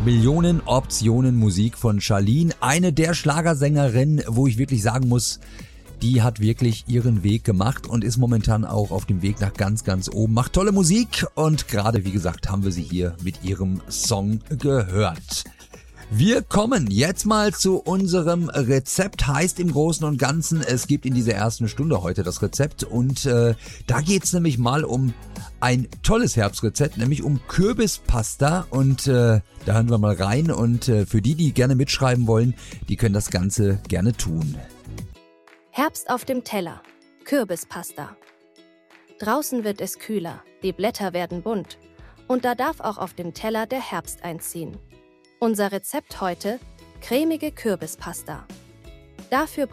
Millionen Optionen Musik von Charlene, eine der Schlagersängerinnen, wo ich wirklich sagen muss, die hat wirklich ihren Weg gemacht und ist momentan auch auf dem Weg nach ganz, ganz oben. Macht tolle Musik und gerade, wie gesagt, haben wir sie hier mit ihrem Song gehört. Wir kommen jetzt mal zu unserem Rezept. Heißt im Großen und Ganzen, es gibt in dieser ersten Stunde heute das Rezept und da geht's nämlich mal um ein tolles Herbstrezept, nämlich um Kürbispasta und da hören wir mal rein und für die gerne mitschreiben wollen, die können das Ganze gerne tun. Herbst auf dem Teller. Kürbispasta. Draußen wird es kühler, die Blätter werden bunt und da darf auch auf dem Teller der Herbst einziehen. Unser Rezept heute: cremige Kürbispasta. Dafür